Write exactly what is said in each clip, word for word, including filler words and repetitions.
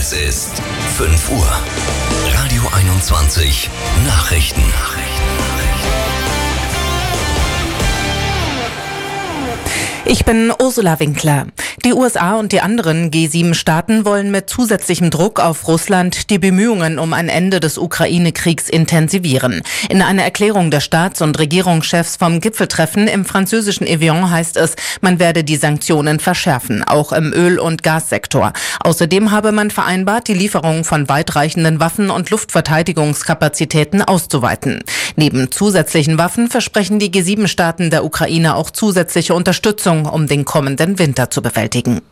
Es ist fünf Uhr. Radio einundzwanzig Nachrichten. Ich bin Ursula Winkler. Die U S A und die anderen G sieben Staaten wollen mit zusätzlichem Druck auf Russland die Bemühungen um ein Ende des Ukraine-Kriegs intensivieren. In einer Erklärung der Staats- und Regierungschefs vom Gipfeltreffen im französischen Evian heißt es, man werde die Sanktionen verschärfen, auch im Öl- und Gassektor. Außerdem habe man vereinbart, die Lieferung von weitreichenden Waffen und Luftverteidigungskapazitäten auszuweiten. Neben zusätzlichen Waffen versprechen die G sieben Staaten der Ukraine auch zusätzliche Unterstützung, um den kommenden Winter zu bewältigen.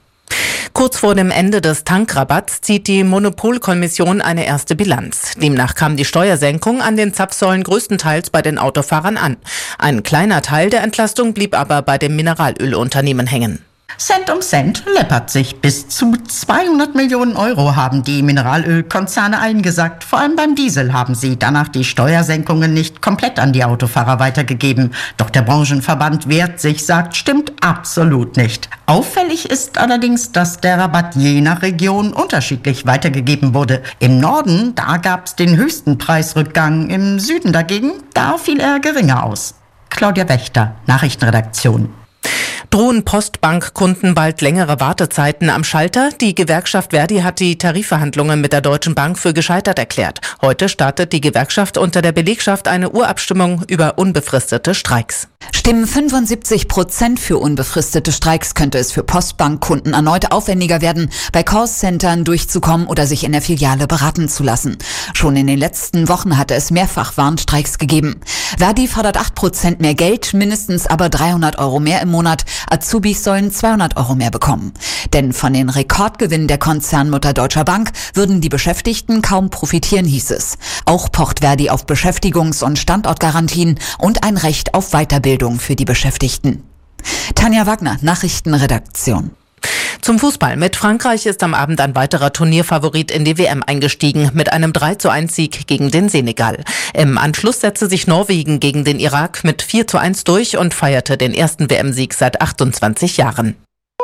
Kurz vor dem Ende des Tankrabatts zieht die Monopolkommission eine erste Bilanz. Demnach kam die Steuersenkung an den Zapfsäulen größtenteils bei den Autofahrern an. Ein kleiner Teil der Entlastung blieb aber bei dem Mineralölunternehmen hängen. Cent um Cent läppert sich. Bis zu zweihundert Millionen Euro haben die Mineralölkonzerne eingesackt. Vor allem beim Diesel haben sie danach die Steuersenkungen nicht komplett an die Autofahrer weitergegeben. Doch der Branchenverband wehrt sich, sagt, stimmt absolut nicht. Auffällig ist allerdings, dass der Rabatt je nach Region unterschiedlich weitergegeben wurde. Im Norden, da gab es den höchsten Preisrückgang. Im Süden dagegen, da fiel er geringer aus. Claudia Wächter, Nachrichtenredaktion. Drohen Postbankkunden bald längere Wartezeiten am Schalter? Die Gewerkschaft Verdi hat die Tarifverhandlungen mit der Deutschen Bank für gescheitert erklärt. Heute startet die Gewerkschaft unter der Belegschaft eine Urabstimmung über unbefristete Streiks. Stimmen fünfundsiebzig Prozent für unbefristete Streiks, könnte es für Postbankkunden erneut aufwendiger werden, bei Callcentern durchzukommen oder sich in der Filiale beraten zu lassen. Schon in den letzten Wochen hatte es mehrfach Warnstreiks gegeben. Verdi fordert acht Prozent mehr Geld, mindestens aber dreihundert Euro mehr im Monat. Azubis sollen zweihundert Euro mehr bekommen. Denn von den Rekordgewinnen der Konzernmutter Deutscher Bank würden die Beschäftigten kaum profitieren, hieß es. Auch pocht Verdi auf Beschäftigungs- und Standortgarantien und ein Recht auf Weiterbildung für die Beschäftigten. Tanja Wagner, Nachrichtenredaktion. Zum Fußball. Mit Frankreich ist am Abend ein weiterer Turnierfavorit in die W M eingestiegen, mit einem drei zu eins Sieg gegen den Senegal. Im Anschluss setzte sich Norwegen gegen den Irak mit vier zu eins durch und feierte den ersten W M-Sieg seit achtundzwanzig Jahren.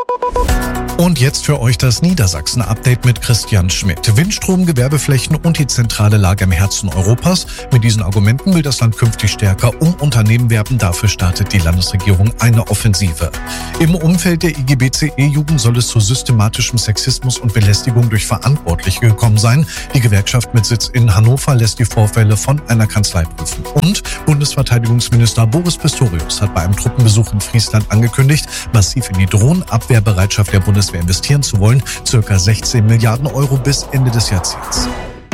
Und jetzt für euch das Niedersachsen-Update mit Christian Schmidt. Windstrom, Gewerbeflächen und die zentrale Lage im Herzen Europas. Mit diesen Argumenten will das Land künftig stärker um Unternehmen werben. Dafür startet die Landesregierung eine Offensive. Im Umfeld der I G B C E-Jugend soll es zu systematischem Sexismus und Belästigung durch Verantwortliche gekommen sein. Die Gewerkschaft mit Sitz in Hannover lässt die Vorfälle von einer Kanzlei prüfen. Und Bundesverteidigungsminister Boris Pistorius hat bei einem Truppenbesuch in Friesland angekündigt, massiv in die Drohnenabwehrbereitschaft der Bundeswehr investieren zu wollen, circa sechzehn Milliarden Euro bis Ende des Jahrzehnts.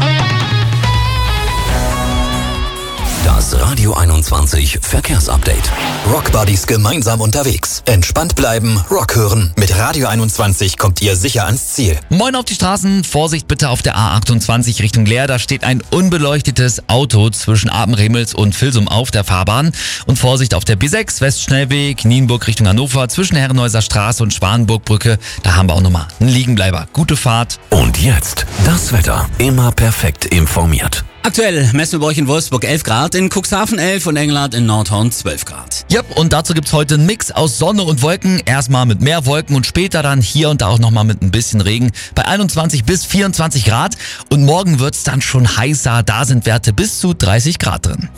Das Radio einundzwanzig Verkehrsupdate. Rockbuddies gemeinsam unterwegs. Entspannt bleiben, Rock hören. Mit Radio einundzwanzig kommt ihr sicher ans Ziel. Moin auf die Straßen. Vorsicht bitte auf der A achtundzwanzig Richtung Leer. Da steht ein unbeleuchtetes Auto zwischen Abenremels und Vilsum auf der Fahrbahn. Und Vorsicht auf der B sechs Westschnellweg, Nienburg Richtung Hannover, zwischen Herrenhäuser Straße und Schwanenburgbrücke. Da haben wir auch nochmal einen Liegenbleiber. Gute Fahrt. Und jetzt das Wetter. Immer perfekt informiert. Aktuell messen wir bei euch in Wolfsburg elf Grad, in Cuxhaven elf und Engelhardt in Nordhorn zwölf Grad. Yep, und dazu gibt's heute einen Mix aus Sonne und Wolken. Erstmal mit mehr Wolken und später dann hier und da auch nochmal mit ein bisschen Regen bei einundzwanzig bis vierundzwanzig Grad. Und morgen wird's dann schon heißer, da sind Werte bis zu dreißig Grad drin.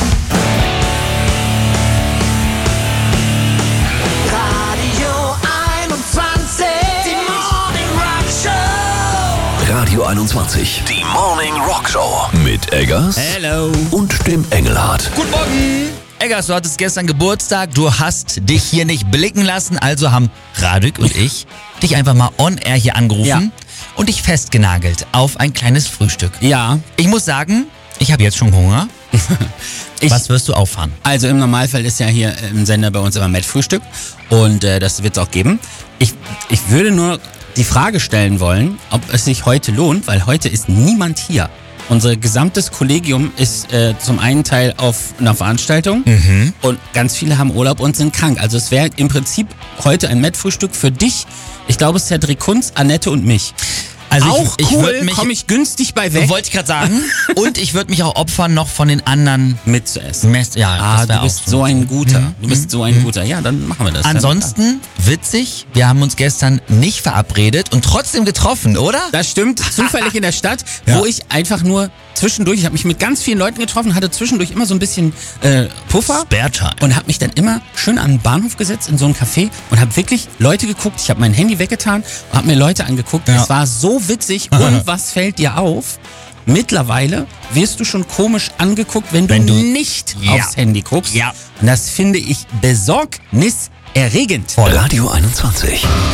Radio einundzwanzig, die Morning Rock Show mit Eggers Hello. und dem Engelhardt. Guten Morgen! Eggers, du hattest gestern Geburtstag, du hast dich hier nicht blicken lassen, also haben Radek und ich dich einfach mal on air hier angerufen Ja. und dich festgenagelt auf ein kleines Frühstück. Ja. Ich muss sagen, ich habe jetzt schon Hunger. Ich, Was wirst du auffahren? Also im Normalfall ist ja hier im Sender bei uns immer Met-Frühstück und äh, das wird es auch geben. Ich, ich würde nur die Frage stellen wollen, ob es sich heute lohnt, weil heute ist niemand hier. Unser gesamtes Kollegium ist äh, zum einen Teil auf einer Veranstaltung Mhm. und ganz viele haben Urlaub und sind krank. Also es wäre im Prinzip heute ein Met-Frühstück für dich. Ich glaube, es ist Cedric Kunz, Annette und mich. Also ich- auch ich cool, würd mich- komme ich günstig bei weg. Wollte ich gerade sagen. Und ich würde mich auch opfern, noch von den anderen mitzuessen. Mess. Ja, Ah, das wär du bist auch so ein guter. Du bist so ein guter. Ja, dann machen wir das. Ansonsten witzig, wir haben uns gestern nicht verabredet und trotzdem getroffen, oder? Das stimmt, zufällig in der Stadt, Ja. wo ich einfach nur zwischendurch, ich habe mich mit ganz vielen Leuten getroffen, hatte zwischendurch immer so ein bisschen äh, Puffer Spare-Time. und habe mich dann immer schön an den Bahnhof gesetzt in so ein Café und habe wirklich Leute geguckt. Ich habe mein Handy weggetan und habe mir Leute angeguckt. Ja. Es war so witzig. Und was fällt dir auf? Mittlerweile wirst du schon komisch angeguckt, wenn du, Wenn du- nicht Ja. aufs Handy guckst. Ja. Und das finde ich besorgniserregend. Radio einundzwanzig.